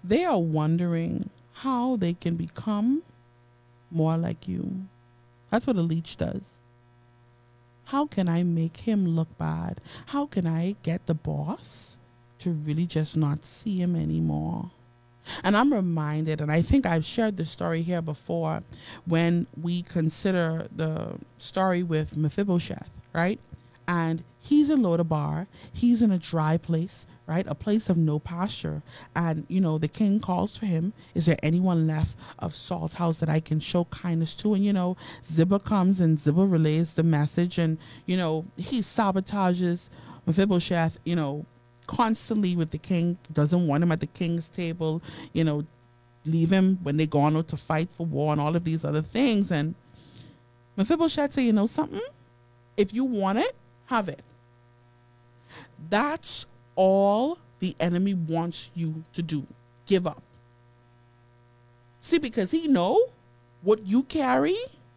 They are wondering how they can become more like you. That's what a leech does. How can I make him look bad? How can I get the boss to really just not see him anymore? And I'm reminded, and I think I've shared this story here before, when we consider the story with Mephibosheth, right? And he's in Lodabar, he's in a dry place, right? A place of no pasture. And, the king calls for him. Is there anyone left of Saul's house that I can show kindness to? And, Ziba comes and Ziba relays the message, and, he sabotages Mephibosheth, constantly with the king, doesn't want him at the king's table, you know, leave him when they go on out to fight for war and all of these other things. And Mephibosheth say, something? If you want it, have it. That's all the enemy wants you to do. Give up. See, because he know what you carry.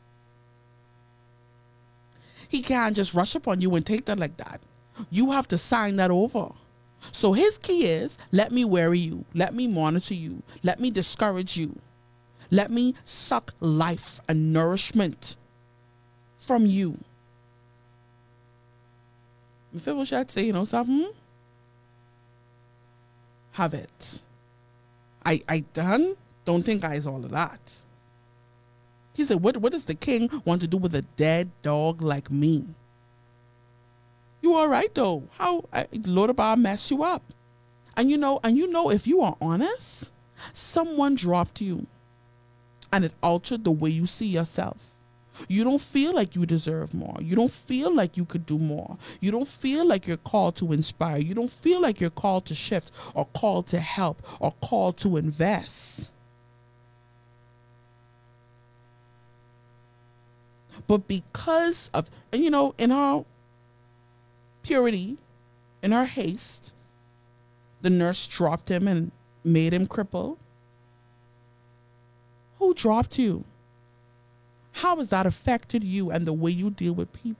He can't just rush upon you and take that like that. You have to sign that over. So his key is, let me worry you. Let me monitor you. Let me discourage you. Let me suck life and nourishment from you. Mephibosheth say, something? Have it. I done? Don't think I's all of that. He said, what does the king want to do with a dead dog like me? You all right though? How Lodabar mess you up? And if you are honest, someone dropped you and it altered the way you see yourself. You don't feel like you deserve more. You don't feel like you could do more. You don't feel like you're called to inspire. You don't feel like you're called to shift or called to help or called to invest. But because of, in our purity, in our haste, the nurse dropped him and made him cripple. Who dropped you? How has that affected you and the way you deal with people?